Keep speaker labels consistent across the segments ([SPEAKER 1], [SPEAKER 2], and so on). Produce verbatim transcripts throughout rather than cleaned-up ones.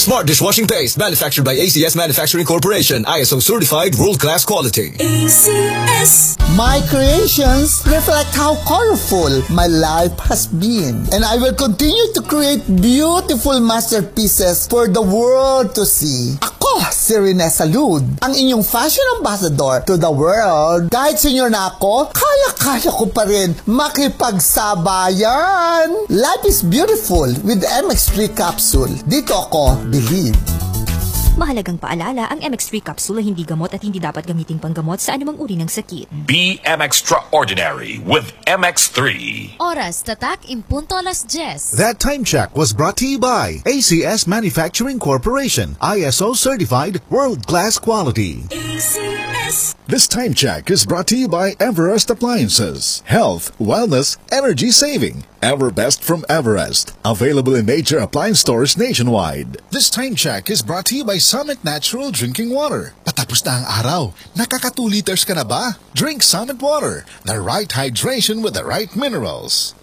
[SPEAKER 1] Smart dishwashing paste manufactured by A C S Manufacturing Corporation, I S O certified world-class quality.
[SPEAKER 2] A C S.
[SPEAKER 3] My creations reflect how colorful my life has been, and I will continue to create beautiful masterpieces for the world to see. Ako, si Rene Salud, ang inyong fashion ambassador to the world. Kahit senior na ako, kaya-kaya ko pa rin makipagsabayan. Life is beautiful with M X three capsule. Dito ako believe.
[SPEAKER 4] Mahalagang paalala, ang M X three capsule ay hindi gamot at hindi dapat gamitin panggamot sa anumang uri ng sakit.
[SPEAKER 5] Be M Extraordinary with M X three.
[SPEAKER 6] Oras tatak impunto alas diyes.
[SPEAKER 7] That time check was brought to you by A C S Manufacturing Corporation, I S O certified world-class quality.
[SPEAKER 2] A C S.
[SPEAKER 7] This time check is brought to you by Everest Appliances. Health, wellness, energy saving. Everbest from Everest. Available in major appliance stores nationwide. This time check is brought to you by Summit Natural Drinking Water. Patapos na ang araw. Nakaka two liters ka na ba? Drink Summit Water. The right hydration with the right minerals.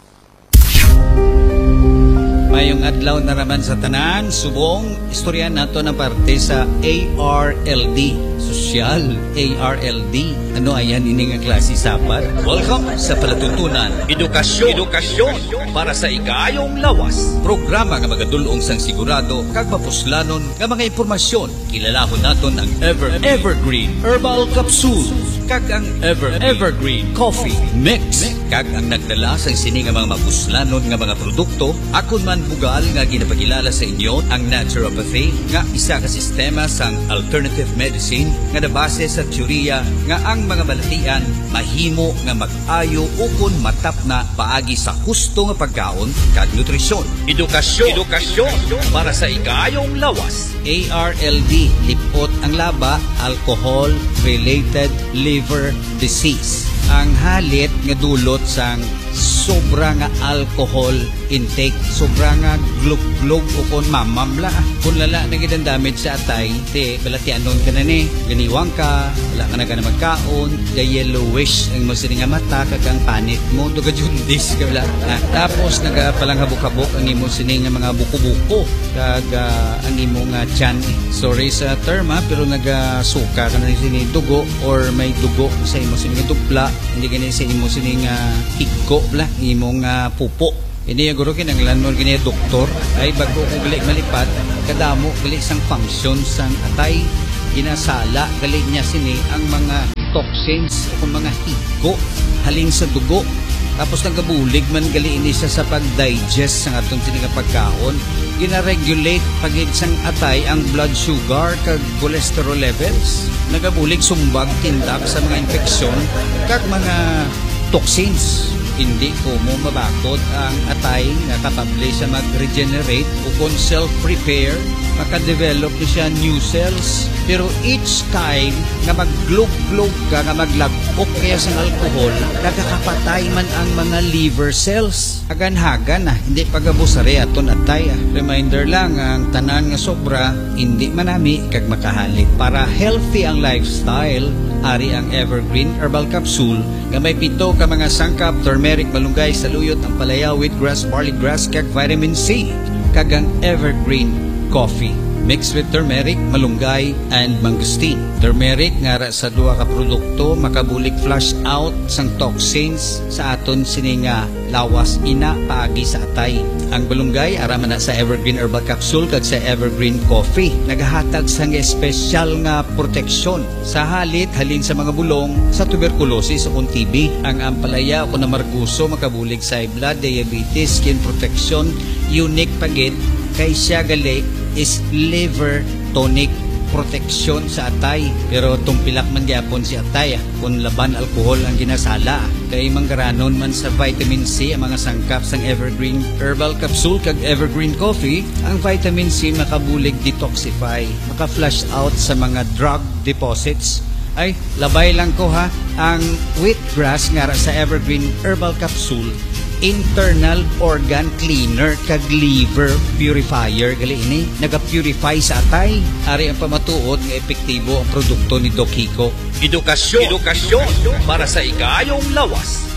[SPEAKER 8] Mayong adlaw na naman sa tanan, subong istorya nato na parte sa A R L D. Social A R L D. Ano ayan ini nga klase sapat? Welcome sa Palatutunan. Edukasyon. Edukasyon para sa igayong lawas. Programa nga magadulong sang sigurado kag mapuslanon nga mga impormasyon. Kilalahon naton ang Ever Evergreen Herbal Capsule kag ang Ever Evergreen Coffee Mix kag ang nagdala sang sini nga mga mapuslanon nga mga produkto. Akon man bugal nga ginapakilala sa inyo ang naturopathy nga isa ka sistema sang alternative medicine nga nabase sa teorya nga ang mga balatian mahimo nga mag-ayo ukon matap na paagi sa husto nga pagkaon kag nutrisyon. Edukasyon. Edukasyon para sa igayong lawas. A R L D, lipot ang laba, alcohol-related liver disease. Ang halit nga dulot sang sobra nga alcohol intake, sobra nga glug-glug o kon mamamla. Kung lala na gitang damage sa atay, te balatianon ka na ni, ganiwang ka, wala ka na ka na magkaon, the yellowish ang masini nga mata, kagang panit mo, duga jundis ka wala. Ah, tapos nagapalang habok-habok ang imo sini nga mga buko-buko, kag uh, ang imo nga tiyan. Sorry sa term ha, pero nagasuka ka na sini dugo or may dugo sa imo sini nga dupla, hindi ganyan sa imo sini nga higgo bla, imo nga pupo. Ini yung guro kinanglan mo gini doktor ay bago ko gali malipat kadamo gali sang function sang atay ginasala gali niya sini ang mga toxins o mga higo halin sa dugo tapos nagabulig man gali ini siya sa pag-digest sang atong sini nga pagkaon gina-regulate pagid sang atay ang blood sugar kag cholesterol levels nagabulig sumbag tindak sa mga infeksyon kag mga toxins. Hindi ko mo mabakod ang atay nga kapable siya mag-regenerate o kung self-repair, makadevelop siya new cells. Pero each time nga mag-glug-glug ka, nga maglagok kaya sa alcohol, nagkakapatay man ang mga liver cells. Hagan-hagan na, hindi pagabusari aton atay. Ah. Reminder lang, ang tanan nga sobra, hindi manami kag makahalit. Para healthy ang lifestyle, ari ang Evergreen Herbal Capsule nga may pito ka mga sangkap, turmeric, malunggay, saluyot, ang palaya, wheatgrass, barley grass, kag vitamin C kag ang Evergreen Coffee mixed with turmeric, malunggay, and mangosteen. Turmeric ngara sa duha ka produkto makabulik flush out sang toxins sa aton sini nga lawas ina paagi sa atay. Ang balunggay araman na sa Evergreen Herbal Capsule kag sa Evergreen Coffee nagahatag sang espesyal nga proteksyon sa halit halin sa mga bulong sa tuberculosis o T B. Ang ampalaya o namarguso makabulig sa high blood, diabetes, skin protection, unique pagid kay siya gali is liver tonic protection sa atay. Pero tumpilak man gyapon si atay ah, kung laban alcohol ang ginasala. Kay manggaranon man sa vitamin C ang mga sangkap sang Evergreen Herbal Capsule kag Evergreen Coffee. Ang vitamin C makabulig detoxify, maka-flush out sa mga drug deposits. Ay, labay lang ko ha, ang wheatgrass nga sa Evergreen Herbal Capsule internal organ cleaner kag liver purifier gali ini naga-purify sa atay. Ari ang pamatuod nga epektibo ang produkto ni Doc Kiko.
[SPEAKER 5] Edukasyon. Edukasyon para sa igayong lawas.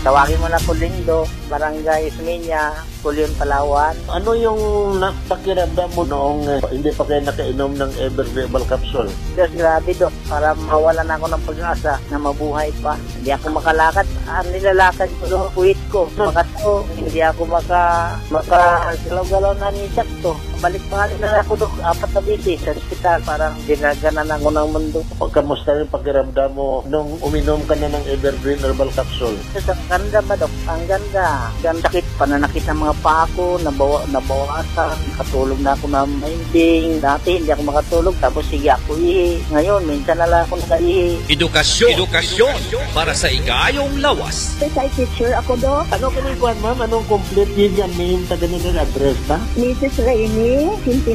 [SPEAKER 9] Tawagin mo na po Lindo, Barangay Ismeña, Pulion, Palawan.
[SPEAKER 10] Ano yung napakiramdam mo noong uh, hindi pa kayo nakainom ng Eververbal capsule?
[SPEAKER 9] Diyos, grabe Dok, para mawalan ako ng pag-asa na mabuhay pa. Hindi ako makalakad. Ang nilalakad ko doon, puwit ko. Makato, hindi ako maka, maka galaw-galaw na ni Sakto. Balik pa nila ako Dok, apat na busy sa ospital. Parang dinaganan ako ng mundo.
[SPEAKER 10] Kamusta yung pakiramdam mo nung uminom ka na ng Evergreen Herbal Capsule?
[SPEAKER 9] Sa ganda ba Dok? Ang ganda. Ang sakit, pananakit ng mga pa ako, nabawa, nabawasan, nakatulog na ako na mainding. Dati hindi ako makatulog, tapos sige ako ihi. Ngayon, minsan na lang ako nakaihi.
[SPEAKER 8] Edukasyon, edukasyon para sa igayong lawas.
[SPEAKER 11] Site teacher ako do.
[SPEAKER 10] Ano kanikuan ma'am? Anong complete yun yan? May yung taga nila address ba?
[SPEAKER 11] Missus Rainy,